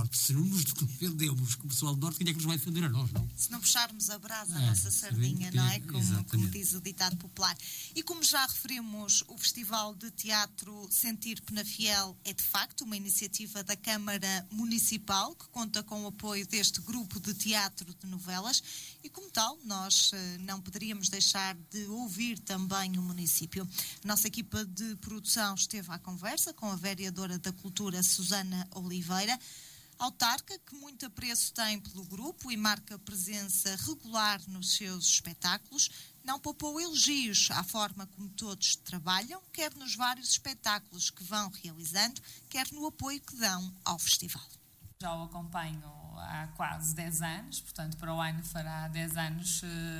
Se não nos defendemos como pessoal do Norte, quem é que nos vai defender a nós, não? Se não puxarmos a brasa à nossa sardinha, não é? Como diz o ditado popular. E como já referimos, o Festival de Teatro Sentir Penafiel é de facto uma iniciativa da Câmara Municipal que conta com o apoio deste grupo de teatro de novelas e, como tal, nós não poderíamos deixar de ouvir também o município. A nossa equipa de produção esteve à conversa com a vereadora da Cultura, Susana Oliveira, autarca que muito apreço tem pelo grupo e marca presença regular nos seus espetáculos. Não poupou elogios à forma como todos trabalham, quer nos vários espetáculos que vão realizando, quer no apoio que dão ao festival. Já o acompanho há quase 10 anos, portanto para o ano fará 10 anos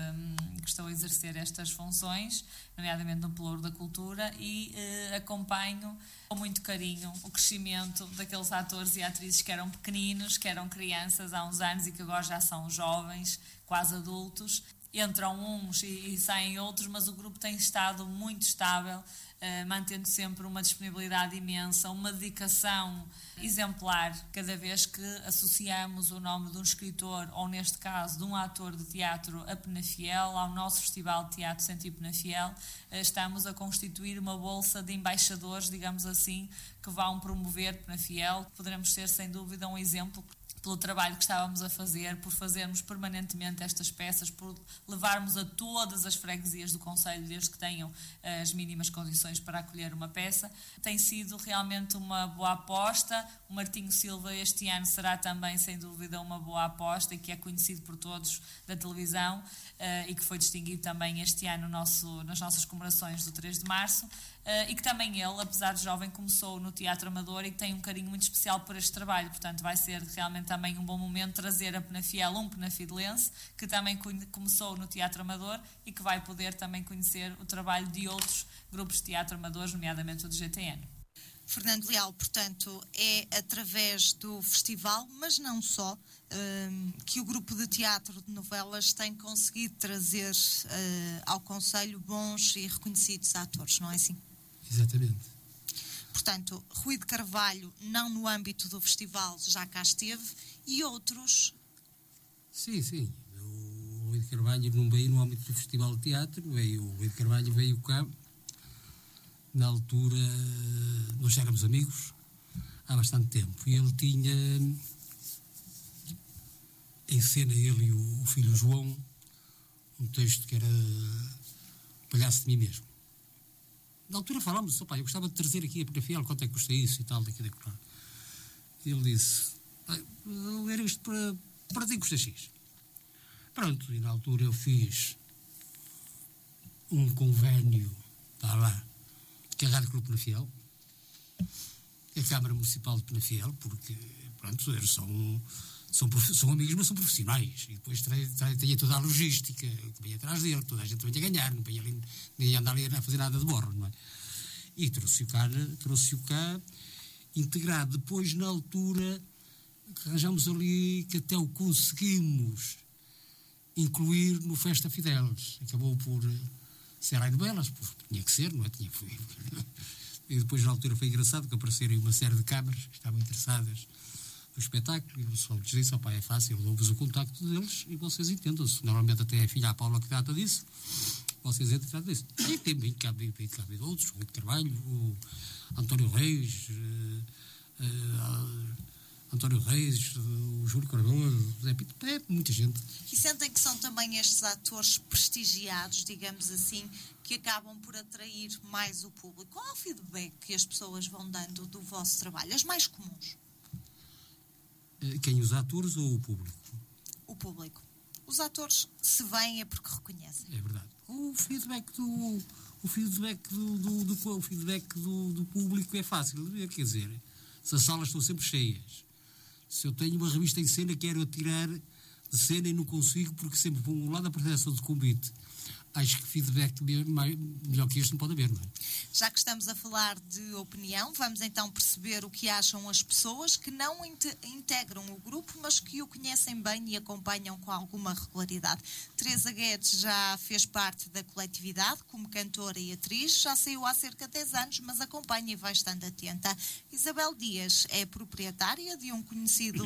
que estou a exercer estas funções, nomeadamente no Pelouro da Cultura, e acompanho com muito carinho o crescimento daqueles atores e atrizes que eram pequeninos, que eram crianças há uns anos e que agora já são jovens, quase adultos. Entram uns e saem outros, mas o grupo tem estado muito estável, mantendo sempre uma disponibilidade imensa, uma dedicação exemplar cada vez que associamos o nome de um escritor, ou neste caso de um ator de teatro a Penafiel, ao nosso Festival de Teatro Sentir Penafiel. Estamos a constituir uma bolsa de embaixadores, digamos assim, que vão promover Penafiel. Poderemos ser sem dúvida um exemplo pelo trabalho que estávamos a fazer, por fazermos permanentemente estas peças, por levarmos a todas as freguesias do concelho, desde que tenham as mínimas condições para acolher uma peça. Tem sido realmente uma boa aposta. O Martinho Silva este ano será também, sem dúvida, uma boa aposta e que é conhecido por todos da televisão e que foi distinguido também este ano nas nossas comemorações do 3 de março. E que também ele, apesar de jovem, começou no Teatro Amador e que tem um carinho muito especial por este trabalho. Portanto, vai ser realmente também um bom momento trazer a Penafiel um penafidelense que também começou no Teatro Amador e que vai poder também conhecer o trabalho de outros grupos de teatro amadores, nomeadamente o do GTN. Fernando Leal, portanto, é através do festival, mas não só, que o grupo de teatro de novelas tem conseguido trazer ao concelho bons e reconhecidos atores, não é assim? Exatamente. Portanto, Rui de Carvalho, não no âmbito do festival, já cá esteve, e outros... Sim. O Rui de Carvalho não veio no âmbito do Festival de Teatro, o Rui de Carvalho veio cá. Na altura, nós éramos amigos há bastante tempo, e ele tinha em cena, ele e o filho João, um texto que era Palhaço de Mim Mesmo. Na altura falámos, eu gostava de trazer aqui a Penafiel, quanto é que custa isso e tal, daqui. Ele disse, eu era isto para ti custa X. Pronto, e na altura eu fiz um convênio, está lá, que é a Rádio Clube Penafiel, a Câmara Municipal de Penafiel, porque, pronto, eles são amigos, mas são profissionais, e depois tem toda a logística que vem atrás dele, toda a gente vem a ganhar, não vem ali, nem andar ali a fazer nada de borro, não é? E trouxe-o cá integrado. Depois, na altura, arranjamos ali que até o conseguimos incluir no Festa Fidelis. Acabou por ser Ai de Belas, tinha que ser, não é? E depois, na altura, foi engraçado que apareceram uma série de câmaras que estavam interessadas no espetáculo, e o pessoal lhes disse, é fácil, dou-vos o contacto deles e vocês entendam-se. Normalmente até a filha, a Paula, que trata disso, vocês entram disso. E tem bem cá outros, o Rui de Carvalho, o António Reis, o Júlio Cardoso, o Zé Pito, muita gente. E sentem que são também estes atores prestigiados, digamos assim, que acabam por atrair mais o público? Qual é o feedback que as pessoas vão dando do vosso trabalho? As mais comuns? Quem, os atores ou o público? O público. Os atores, se vêm, é porque reconhecem. É verdade. O feedback do público é fácil. Quer dizer, se as salas estão sempre cheias, se eu tenho uma revista em cena, quero atirar de cena e não consigo, porque sempre vou um lado da proteção de convite. Acho que feedback melhor que este não pode haver, não é? Já que estamos a falar de opinião, vamos então perceber o que acham as pessoas que não integram o grupo, mas que o conhecem bem e acompanham com alguma regularidade. Teresa Guedes já fez parte da coletividade como cantora e atriz, já saiu há cerca de 10 anos, mas acompanha e vai estando atenta. Isabel Dias é proprietária de um conhecido